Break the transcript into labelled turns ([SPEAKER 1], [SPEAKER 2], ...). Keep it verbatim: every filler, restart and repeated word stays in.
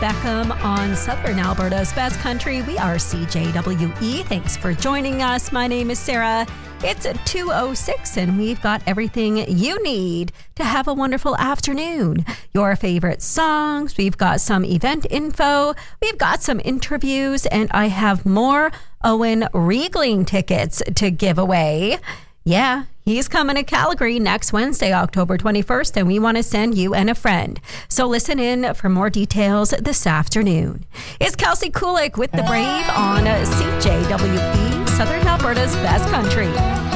[SPEAKER 1] Beckham on Southern Alberta's Best Country. We are C J W E. Thanks for joining us. My name is Sarah. It's two oh six, and we've got everything you need to have a wonderful afternoon. Your favorite songs, we've got some event info, we've got some interviews, and I have more Owen Riegling tickets to give away. Yeah, he's coming to Calgary next Wednesday, October twenty-first, and we want to send you and a friend. So listen in for more details this afternoon. It's Kelsey Kulik with The Brave on C J W E, Southern Alberta's Best Country.